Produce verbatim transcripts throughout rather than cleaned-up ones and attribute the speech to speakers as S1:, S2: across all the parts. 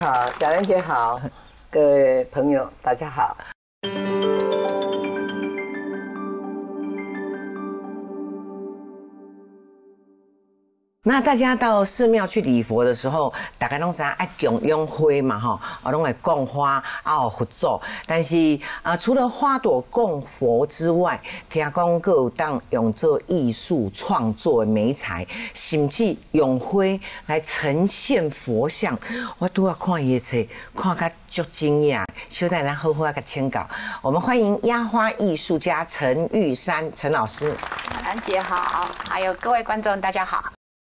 S1: 好，雅兰姐好，各位朋友大家好。
S2: 那大家到寺庙去礼佛的时候，大概拢啥爱供用花嘛吼，啊拢来供花啊佛祖。但是啊、呃，除了花朵供佛之外，听讲各有当用做艺术创作的媒材，甚至用花来呈现佛像。我拄啊看伊的册，看甲足惊讶，小等咱好好啊个请教。我们欢迎压花艺术家陈玉珊陈老师。
S3: 兰姐好，还有各位观众大家好。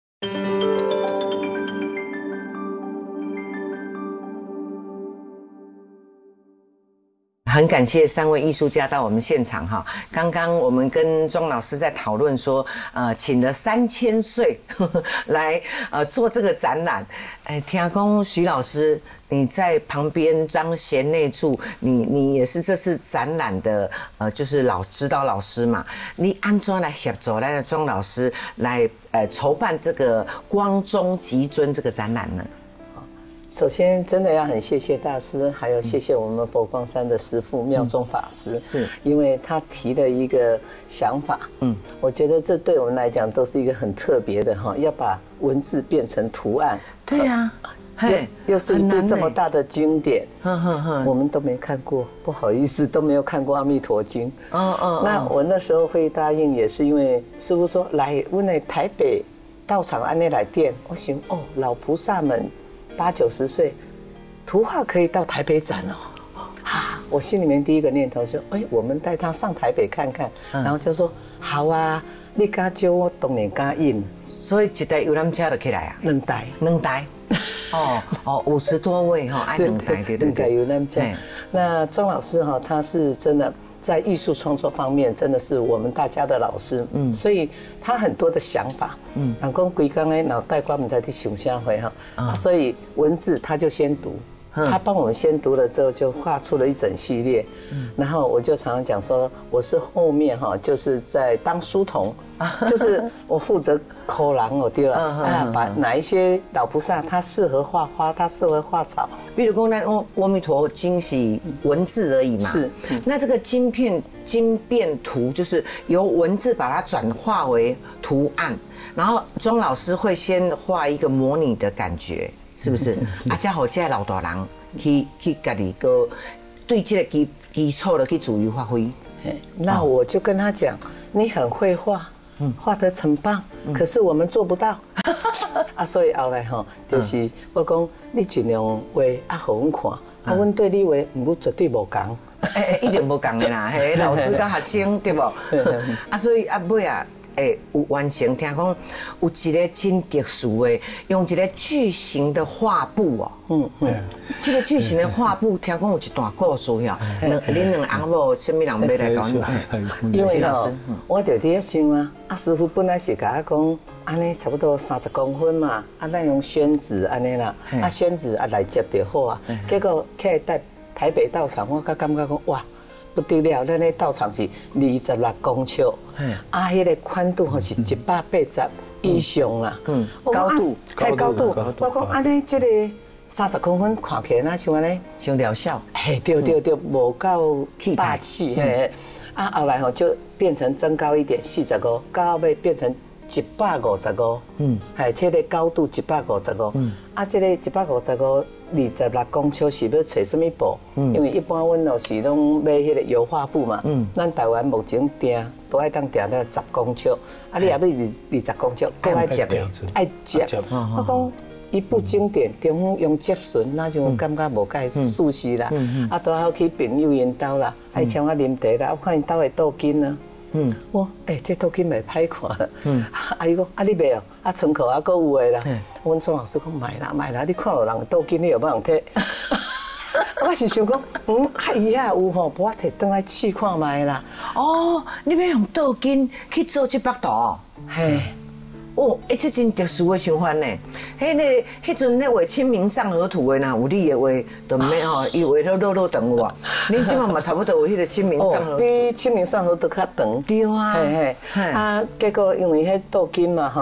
S2: 很感谢三位艺术家到我们现场哈。刚刚我们跟庄老师在讨论说，呃，请了三千岁来呃做这个展览。哎，听讲徐老师你在旁边当贤内助，你你也是这次展览的呃就是老指导老师嘛。你安怎来协助咱的庄老师来呃筹办这个光中极尊这个展览呢？
S1: 首先，真的要很谢谢大师，还有谢谢我们佛光山的师父妙中法师，
S2: 嗯、是
S1: 因为他提了一个想法，嗯，我觉得这对我们来讲都是一个很特别的哈，要把文字变成图案。
S2: 对呀、啊，嘿，
S1: 又又是一部这么大的经典，
S2: 哼哼哼，
S1: 我们都没看过，不好意思，都没有看过《阿弥陀经》。
S2: 嗯嗯，
S1: 那我那时候会答应，也是因为师父说来，我来台北道场安内来店，我想哦，老菩萨们。八九十岁，图画可以到台北展哦，啊！我心里面第一个念头说，哎，我们带他上台北看看，嗯、然后就说好啊，你敢招我当然敢应。
S2: 所以一台游览车就起来啊，
S1: 两台，
S2: 两台，哦哦，五十多位哈，按两台，对对对，
S1: 两台游览车。那庄老师哈，他是真的。在艺术创作方面，真的是我们大家的老师，嗯，所以他很多的想法，嗯，讲讲规工的脑袋瓜们在去想下回哈，啊，所以文字他就先读，他帮我们先读了之后，就画出了一整系列，嗯，然后我就常常讲说，我是后面哈，就是在当书童，就是我负责口狼哦，对了，啊，把哪一些老菩萨他适合画花，他适合画草。
S2: 比如说，那阿阿弥陀经是文字而已嘛。是。嗯、那这个经片经变图，就是由文字把它转化为图案，然后庄老师会先画一个模拟的感觉，是不是？啊，才好这老大人去去家己个对这个基基础的去自由发挥。
S1: 那我就跟他讲，你很会画。嗯，画得很棒，嗯、可是我们做不到啊，所以后来吼，就是、嗯、我讲你尽量画啊，互阮看，啊，阮对你画，毋绝对无共，
S2: 诶诶，一定无共的啦，嘿，老师甲学生对无？啊，所以啊尾啊，诶，有完成，听讲有一个真特殊的，用一个巨型的画布哦，嗯嗯，这个巨型的画布，听讲有一段故事呀，两恁两翁某，什么人要来搞你？
S1: 因为哦，我就伫遐想啊，啊师傅本来是甲我讲，安尼差不多三十公分嘛，啊咱用宣纸安尼啦，啊宣纸啊来接就好啊，结果起来带台北道场，我甲感觉讲哇。不得了，咱的道场是二十六公尺，啊，迄个宽度吼是一百八十以上啦，嗯，高度，还高度，我讲安尼这个三十公分看起来那像安尼，
S2: 像疗效，
S1: 嘿，对对对，无够霸气，嘿，啊，后来吼就变成增高一点，四十五，到尾变成一百五十五，嗯，哎，这个高度一百五十五，嗯，啊，这个一百五十五。二十六公尺是要找什么布？嗯、因为一般阮都是拢买迄个油画布嘛。嗯，咱台湾目前订都爱当订到十公尺，啊，你也要二二十公尺，够爱接，爱接。我讲伊不经典，中午用接唇，那就感觉无介舒适啦。啊，都好去朋友因兜啦，爱请我啉茶啦，我看因兜的倒巾啊。嗯，我诶、欸，这倒巾袂歹看。嗯，阿姨讲，啊你买哦，啊窗口还佫有诶啦。阮庄老师讲买啦买啦，你看到人倒巾，你又要人摕。我是想讲，嗯，啊伊遐有吼，我摕倒来试看卖啦。
S2: 哦，你要用倒巾去做这幅图？嘿。哦，哎，这真特殊的想法呢。迄个，迄阵咧画《清明上河图》的呐，有你的画，就免吼，伊画都落落长哇。恁即嘛嘛差不多有迄个《清明上河》，
S1: 比《清明上河》都较长。
S2: 对啊，
S1: 嘿嘿。啊，结果因为迄倒巾嘛吼，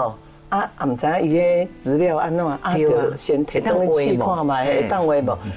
S1: 啊，啊，唔知伊个资料安怎啊，就先摕倒去试看嘛，会当画无？